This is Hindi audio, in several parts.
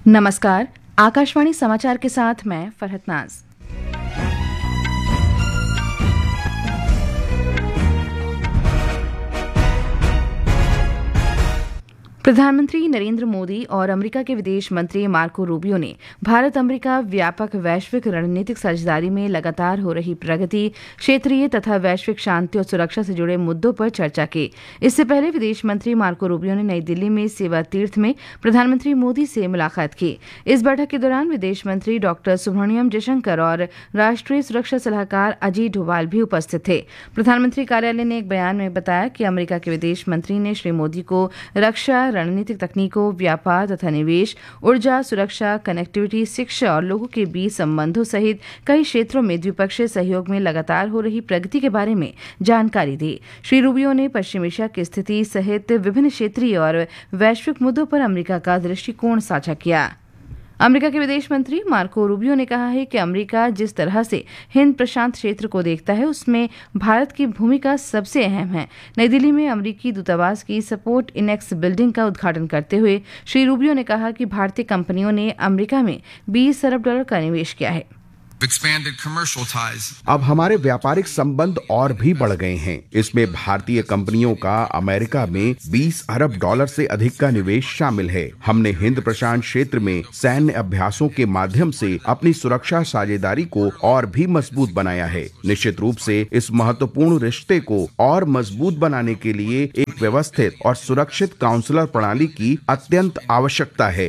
नमस्कार, आकाशवाणी समाचार के साथ मैं फरहत नाज। प्रधानमंत्री नरेंद्र मोदी और अमेरिका के विदेश मंत्री मार्को रूबियो ने भारत अमेरिका व्यापक वैश्विक रणनीतिक साझेदारी में लगातार हो रही प्रगति, क्षेत्रीय तथा वैश्विक शांति और सुरक्षा से जुड़े मुद्दों पर चर्चा की। इससे पहले विदेश मंत्री मार्को रूबियो ने नई दिल्ली में सेवा तीर्थ में प्रधानमंत्री मोदी से मुलाकात की। इस बैठक के दौरान विदेश मंत्री डॉक्टर सुब्रमण्यम जयशंकर और राष्ट्रीय सुरक्षा सलाहकार अजीत डोभाल भी उपस्थित थे। प्रधानमंत्री कार्यालय ने एक बयान में बताया कि अमेरिका के विदेश मंत्री ने श्री मोदी को रक्षा, रणनीतिक तकनीकों, व्यापार तथा निवेश, ऊर्जा, सुरक्षा, कनेक्टिविटी, शिक्षा और लोगों के बीच संबंधों सहित कई क्षेत्रों में द्विपक्षीय सहयोग में लगातार हो रही प्रगति के बारे में जानकारी दी। श्री रूबियो ने पश्चिम एशिया की स्थिति सहित विभिन्न क्षेत्रीय और वैश्विक मुद्दों पर अमेरिका का दृष्टिकोण साझा किया। अमेरिका के विदेश मंत्री मार्को रूबियो ने कहा है कि अमेरिका जिस तरह से हिंद प्रशांत क्षेत्र को देखता है, उसमें भारत की भूमिका सबसे अहम है। नई दिल्ली में अमेरिकी दूतावास की सपोर्ट इनेक्स बिल्डिंग का उद्घाटन करते हुए श्री रूबियो ने कहा कि भारतीय कंपनियों ने अमेरिका में $20 अरब का निवेश किया है। अब हमारे व्यापारिक संबंध और भी बढ़ गए हैं। इसमें भारतीय कंपनियों का अमेरिका में $20 अरब से अधिक का निवेश शामिल है। हमने हिंद प्रशांत क्षेत्र में सैन्य अभ्यासों के माध्यम से अपनी सुरक्षा साझेदारी को और भी मजबूत बनाया है। निश्चित रूप से इस महत्वपूर्ण रिश्ते को और मजबूत बनाने के लिए एक व्यवस्थित और सुरक्षित काउंसलर प्रणाली की अत्यंत आवश्यकता है।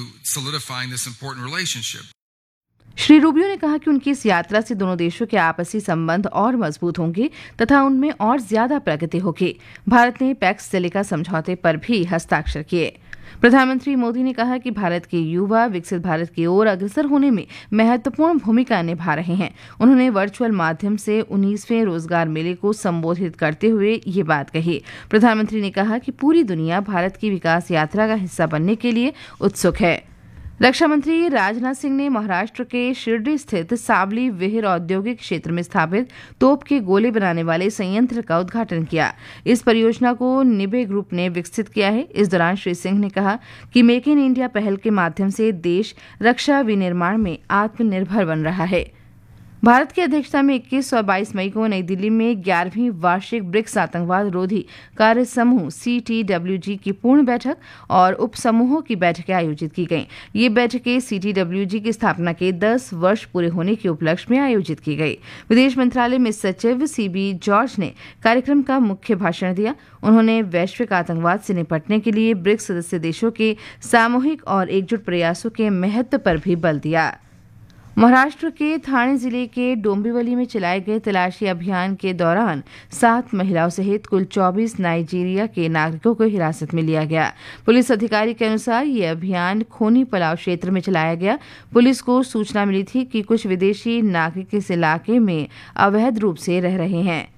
श्री रूबियो ने कहा कि उनकी इस यात्रा से दोनों देशों के आपसी संबंध और मजबूत होंगे तथा उनमें और ज्यादा प्रगति होगी। भारत ने पैक्स सिलिका समझौते पर भी हस्ताक्षर किए। प्रधानमंत्री मोदी ने कहा कि भारत के युवा विकसित भारत की ओर अग्रसर होने में महत्वपूर्ण भूमिका निभा रहे हैं। उन्होंने वर्चुअल माध्यम से 19वें रोजगार मेले को संबोधित करते हुए ये बात कही। प्रधानमंत्री ने कहा कि पूरी दुनिया भारत की विकास यात्रा का हिस्सा बनने के लिए उत्सुक है। रक्षा मंत्री राजनाथ सिंह ने महाराष्ट्र के शिरडी स्थित सावली विहिर औद्योगिक क्षेत्र में स्थापित तोप के गोले बनाने वाले संयंत्र का उद्घाटन किया। इस परियोजना को निबे ग्रुप ने विकसित किया है। इस दौरान श्री सिंह ने कहा कि मेक इन इंडिया पहल के माध्यम से देश रक्षा विनिर्माण में आत्मनिर्भर बन रहा है। भारत की अध्यक्षता में 21 और 22 मई को नई दिल्ली में 11वीं वार्षिक ब्रिक्स आतंकवाद रोधी कार्य समूह CTWG की पूर्ण बैठक और उप समूहों की बैठकें आयोजित की गईं। ये बैठकें CTWG की स्थापना के 10 वर्ष पूरे होने के उपलक्ष्य में आयोजित की गई। विदेश मंत्रालय में सचिव CB जॉर्ज ने कार्यक्रम का मुख्य भाषण दिया। उन्होंने वैश्विक आतंकवाद से निपटने के लिए ब्रिक्स सदस्य देशों के सामूहिक और एकजुट प्रयासों के महत्व पर भी बल दिया। महाराष्ट्र के ठाणे जिले के डोंबिवली में चलाए गए तलाशी अभियान के दौरान 7 महिलाओं सहित कुल 24 नाइजीरिया के नागरिकों को हिरासत में लिया गया। पुलिस अधिकारी के अनुसार ये अभियान खोनी पलाव क्षेत्र में चलाया गया। पुलिस को सूचना मिली थी कि कुछ विदेशी नागरिक इस इलाके में अवैध रूप से रह रहे हैं।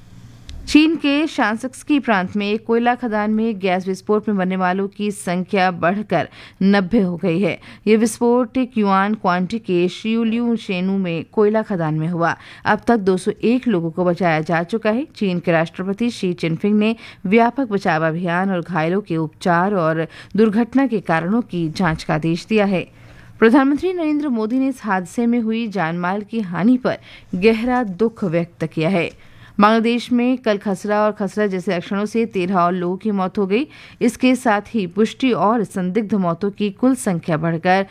चीन के शांसक्सी प्रांत में एक कोयला खदान में गैस विस्फोट में मरने वालों की संख्या बढ़कर 90 हो गई है। यह विस्फोट युआन क्वांटी के शियुलियू शेनु में कोयला खदान में हुआ। अब तक 201 लोगों को बचाया जा चुका है। चीन के राष्ट्रपति शी चिनफिंग ने व्यापक बचाव अभियान और घायलों के उपचार और दुर्घटना के कारणों की जांच का आदेश दिया है। प्रधानमंत्री नरेंद्र मोदी ने इस हादसे में हुई जानमाल की हानि पर गहरा दुख व्यक्त किया है। बांग्लादेश में कल खसरा और खसरा जैसे लक्षणों से 13 और लोगों की मौत हो गई। इसके साथ ही पुष्टि और संदिग्ध मौतों की कुल संख्या बढ़कर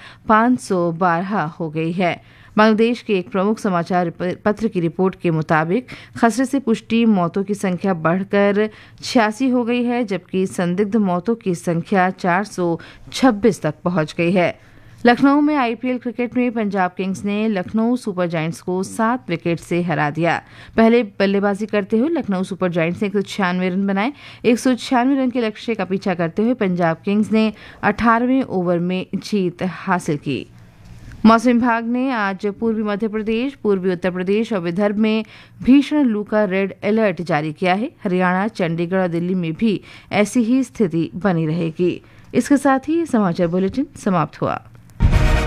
512 हो गई है। बांग्लादेश के एक प्रमुख समाचार पत्र की रिपोर्ट के मुताबिक खसरे से पुष्टि मौतों की संख्या बढ़कर 86 हो गई है, जबकि संदिग्ध मौतों की संख्या 426 तक पहुंच गई है। लखनऊ में IPL क्रिकेट में पंजाब किंग्स ने लखनऊ सुपर जायंट्स को 7 विकेट से हरा दिया। पहले बल्लेबाजी करते हुए लखनऊ सुपर जायंट्स ने 196 रन बनाए। 196 रन के लक्ष्य का पीछा करते हुए पंजाब किंग्स ने 18वें ओवर में जीत हासिल की। मौसम विभाग ने आज पूर्वी मध्य प्रदेश, पूर्वी उत्तर प्रदेश और विदर्भ में भीषण लू का रेड अलर्ट जारी किया है। हरियाणा, चंडीगढ़ और दिल्ली में भी ऐसी ही स्थिति बनी रहेगी। इसके साथ ही समाचार बुलेटिन समाप्त हुआ।